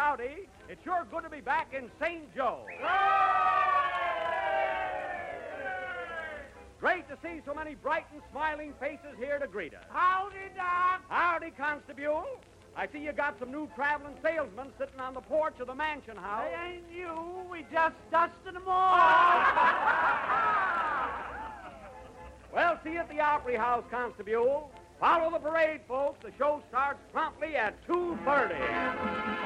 howdy. It's sure good to be back in St. Joe. Great to see so many bright and smiling faces here to greet us. Howdy, Doc. Howdy, Constable. I see you got some new traveling salesmen sitting on the porch of the mansion house. They ain't you. We just dusted them off. Well, see you at the Opry House, Constable. Follow the parade, folks. The show starts promptly at 2:30.